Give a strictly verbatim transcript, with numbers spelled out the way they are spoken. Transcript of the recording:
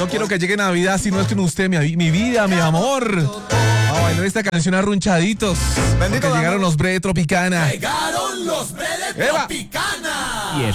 No quiero que llegue Navidad si no es con usted, mi, mi vida, mi amor. A bailar esta canción arrunchaditos. Bendito Porque llegaron los Bre de Tropicana. Llegaron los Bre de Eva. Tropicana. Y es